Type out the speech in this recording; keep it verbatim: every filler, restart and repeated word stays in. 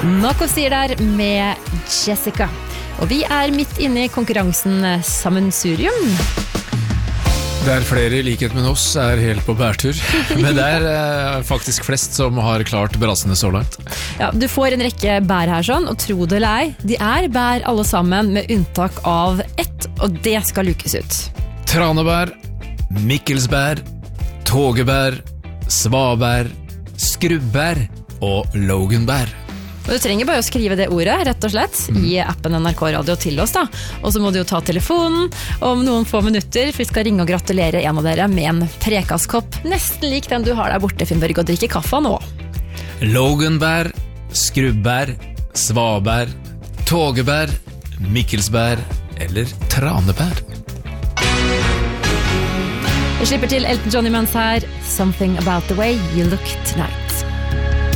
Noe sier der med Jessica. Og vi er midt inne i konkurransen Sammensurium. Der flere i likhet med oss er helt på bærtur. Men det er eh, faktisk flest som har klart brassene så langt. Ja, du får en rekke bær her sånn, og tro det eller ei, de er bær alle sammen med unntak av ett, og det skal lukes ut. Tranebær, Mikkelsbær, Tågebær, Svabær, Skrubbær og Loganbær. Og du trenger bare å skrive det ordet, rett og slett, mm. i appen N R K Radio til oss da. Og så må du jo ta telefonen om noen få minutter, for vi skal ringe og gratulere en av dere med en prekaskopp, nesten lik den du har der borte, Finnborg, og drikke kaffe nå. Loganbær, Skrubbær, Svabær, Tågebær, Mikkelsbær eller Tranebær. Vi slipper til Elton John imens her, Something About the Way You Look Tonight.